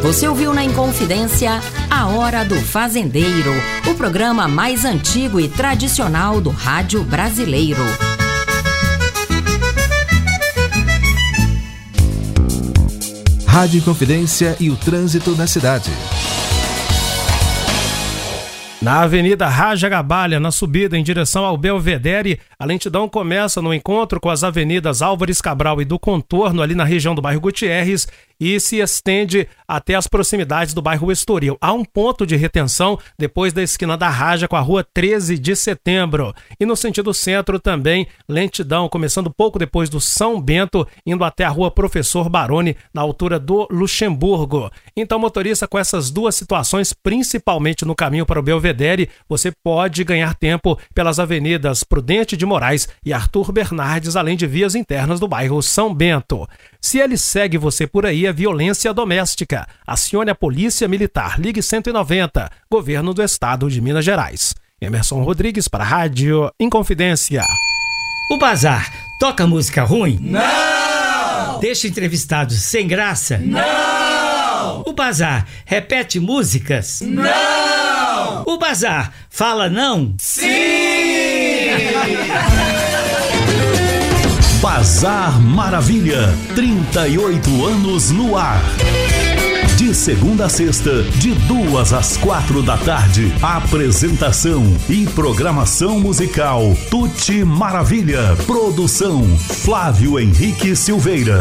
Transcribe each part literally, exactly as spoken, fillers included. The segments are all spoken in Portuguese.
Você ouviu na Inconfidência A Hora do Fazendeiro, o programa mais antigo e tradicional do rádio brasileiro. Rádio Inconfidência e o trânsito na cidade. Na Avenida Raja Gabalha, na subida em direção ao Belvedere, a lentidão começa no encontro com as avenidas Álvares Cabral e do Contorno, ali na região do bairro Gutierrez, e se estende até as proximidades do bairro Estoril. Há um ponto de retenção depois da esquina da Raja com a rua treze de setembro. E no sentido centro também, lentidão, começando pouco depois do São Bento, indo até a rua Professor Baroni, na altura do Luxemburgo. Então, motorista, com essas duas situações, principalmente no caminho para o Belvedere, você pode ganhar tempo pelas avenidas Prudente de Moraes e Arthur Bernardes, além de vias internas do bairro São Bento. Se ele segue você por aí, é violência doméstica. Acione a Polícia Militar. Ligue cento e noventa. Governo do Estado de Minas Gerais. Emerson Rodrigues para a Rádio Inconfidência. O Bazar toca música ruim? Não! Deixa entrevistados sem graça? Não! O Bazar repete músicas? Não! O Bazar fala não? Sim! Bazar Maravilha, trinta e oito anos no ar. De segunda a sexta, de duas às quatro da tarde. Apresentação e programação musical Tuti Maravilha. Produção Flávio Henrique Silveira.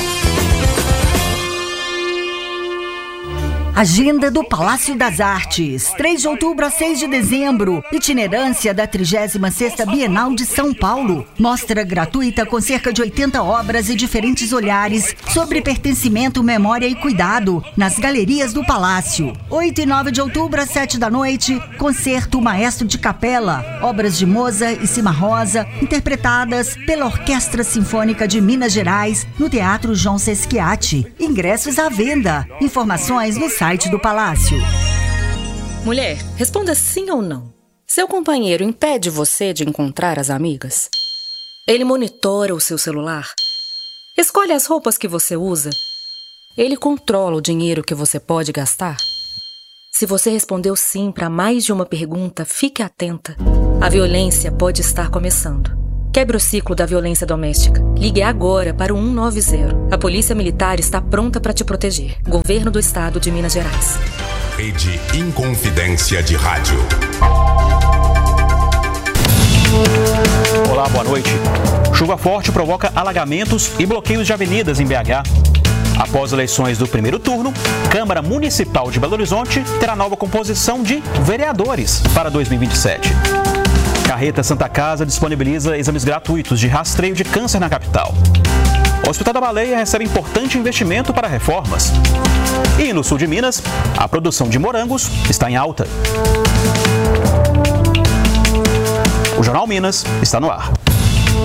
Agenda do Palácio das Artes, três de outubro a seis de dezembro. Itinerância da trigésima sexta Bienal de São Paulo. Mostra gratuita com cerca de oitenta obras e diferentes olhares sobre pertencimento, memória e cuidado nas galerias do Palácio. oito e nove de outubro às sete da noite, concerto Maestro de Capela. Obras de Mozart e Cimarosa, interpretadas pela Orquestra Sinfônica de Minas Gerais, no Teatro João Sesquiati. Ingressos à venda. Informações no site do Palácio. Mulher, responda sim ou não. Seu companheiro impede você de encontrar as amigas? Ele monitora o seu celular? Escolhe as roupas que você usa? Ele controla o dinheiro que você pode gastar? Se você respondeu sim para mais de uma pergunta, fique atenta. A violência pode estar começando. Quebre o ciclo da violência doméstica. Ligue agora para o cento e noventa. A Polícia Militar está pronta para te proteger. Governo do Estado de Minas Gerais. Rede Inconfidência de Rádio. Olá, boa noite. Chuva forte provoca alagamentos e bloqueios de avenidas em B H. Após eleições do primeiro turno, Câmara Municipal de Belo Horizonte terá nova composição de vereadores para dois mil e vinte e sete. Carreta Santa Casa disponibiliza exames gratuitos de rastreio de câncer na capital. O Hospital da Baleia recebe importante investimento para reformas. E no sul de Minas, a produção de morangos está em alta. O Jornal Minas está no ar.